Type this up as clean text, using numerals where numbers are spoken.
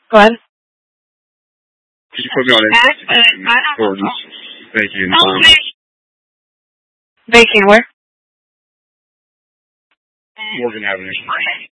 Go ahead. Could you put me on for baking? Baking where? Morgan Avenue.